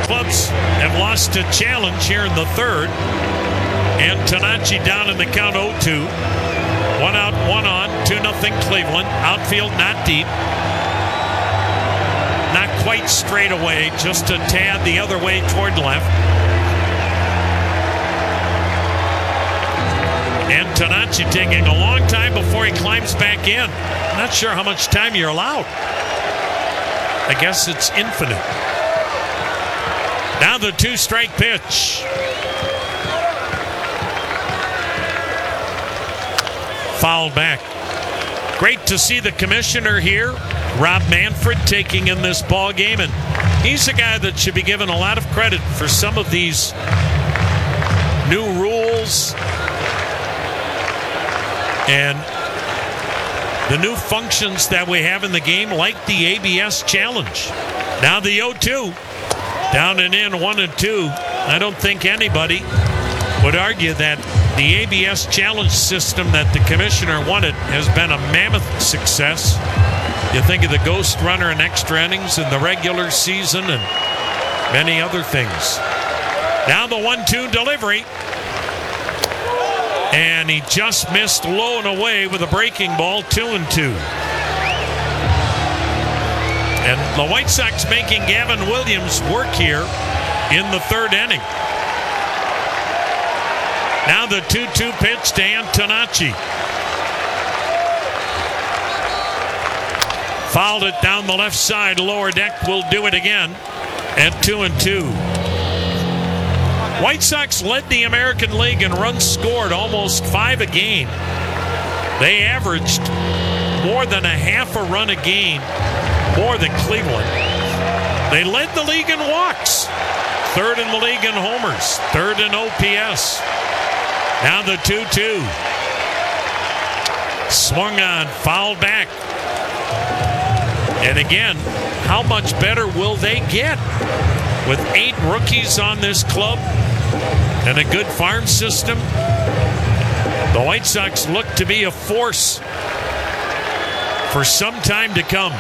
clubs have lost a challenge here in the third. Antonacci down in the count 0-2. 1 out, 1 on, 2-0 Cleveland. Outfield not deep. Not quite straight away, just a tad the other way toward left. Antonacci taking a long time before he climbs back in. Not sure how much time you're allowed. I guess it's infinite. Now the 2-strike pitch. Fouled back. Great to see the commissioner here, Rob Manfred, taking in this ball game, and he's a guy that should be given a lot of credit for some of these new rules and the new functions that we have in the game, like the ABS challenge. Now the 0-2, down and in, 1 and 2. I don't think anybody would argue that the ABS challenge system that the commissioner wanted has been a mammoth success. You think of the ghost runner and extra innings in the regular season and many other things. Now the 1-2 delivery. And he just missed low and away with a breaking ball, 2-2. And the White Sox making Gavin Williams work here in the third inning. Now the 2-2 pitch to Antonacci. Fouled it down the left side. Lower deck will do it again at 2-2. White Sox led the American League in runs scored, almost 5 a game. They averaged more than a half a run a game, more than Cleveland. They led the league in walks, 3rd in the league in homers, 3rd in OPS. Now the 2-2. Swung on, fouled back. And again, how much better will they get? With 8 rookies on this club and a good farm system, the White Sox look to be a force for some time to come.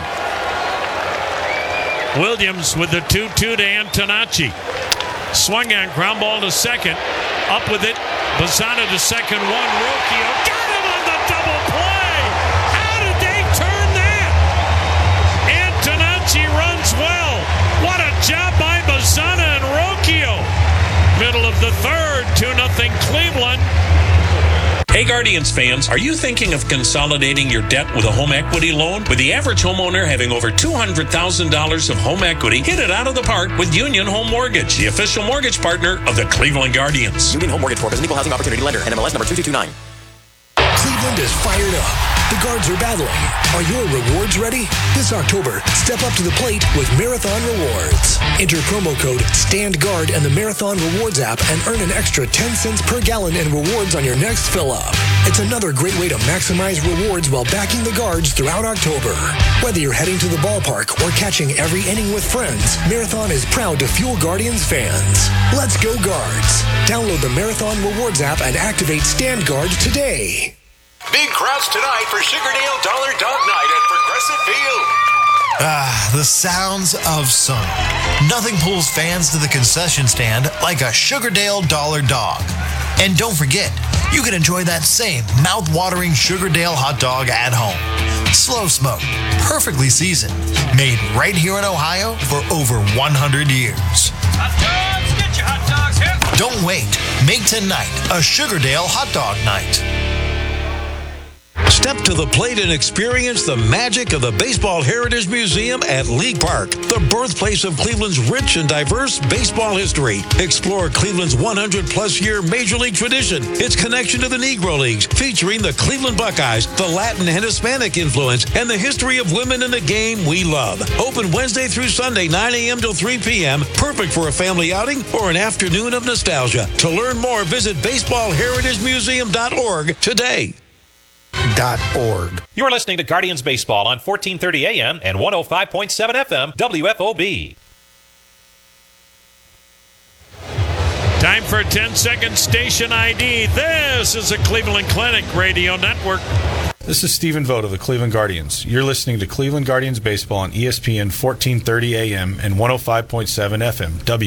Williams with the 2-2 to Antonacci. Swung on, ground ball to second. Up with it. Bazzana to second, 1. Rocchio got him on the double play. How did they turn that? Antonacci runs well. What a job by Bazzana and Rocchio. Middle of the third, 2-0 Cleveland. Hey Guardians fans, are you thinking of consolidating your debt with a home equity loan? With the average homeowner having over $200,000 of home equity, hit it out of the park with Union Home Mortgage, the official mortgage partner of the Cleveland Guardians. Union Home Mortgage Corp is an equal housing opportunity lender. NMLS number 2229. Cleveland is fired up. The Guards are battling. Are your rewards ready? This October, step up to the plate with Marathon Rewards. Enter promo code STANDGUARD in the Marathon Rewards app and earn an extra 10 cents per gallon in rewards on your next fill-up. It's another great way to maximize rewards while backing the Guards throughout October. Whether you're heading to the ballpark or catching every inning with friends, Marathon is proud to fuel Guardians fans. Let's go Guards. Download the Marathon Rewards app and activate Stand Guard today. Big crowds tonight for Sugardale Dollar Dog Night at Progressive Field. The sounds of summer. Nothing pulls fans to the concession stand like a Sugardale Dollar Dog. And don't forget, you can enjoy that same mouth-watering Sugardale hot dog at home. Slow smoked, perfectly seasoned, made right here in Ohio for over 100 years. Hot dogs, get your hot dogs here. Don't wait. Make tonight a Sugardale hot dog night. Step to the plate and experience the magic of the Baseball Heritage Museum at League Park, the birthplace of Cleveland's rich and diverse baseball history. Explore Cleveland's 100-plus year Major League tradition, its connection to the Negro Leagues, featuring the Cleveland Buckeyes, the Latin and Hispanic influence, and the history of women in the game we love. Open Wednesday through Sunday, 9 a.m. till 3 p.m., perfect for a family outing or an afternoon of nostalgia. To learn more, visit baseballheritagemuseum.org today. You're listening to Guardians Baseball on 1430 AM and 105.7 FM WFOB. Time for 10-second station ID. This is a Cleveland Clinic Radio Network. This is Stephen Vogt of the Cleveland Guardians. You're listening to Cleveland Guardians Baseball on ESPN 1430 AM and 105.7 FM